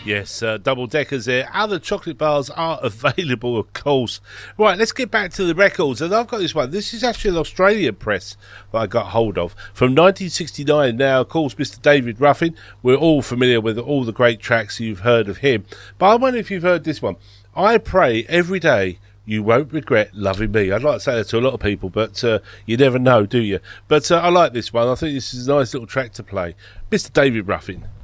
Yes, double deckers there. Other chocolate bars are available, of course. Right, let's get back to the records. And I've got this one. This is actually an Australian press that I got hold of from 1969. Now, of course, Mr. David Ruffin. We're all familiar with all the great tracks you've heard of him. But I wonder if you've heard this one. I pray every day you won't regret loving me. I'd like to say that to a lot of people, but you never know, do you? But I like this one. I think this is a nice little track to play. Mr. David Ruffin.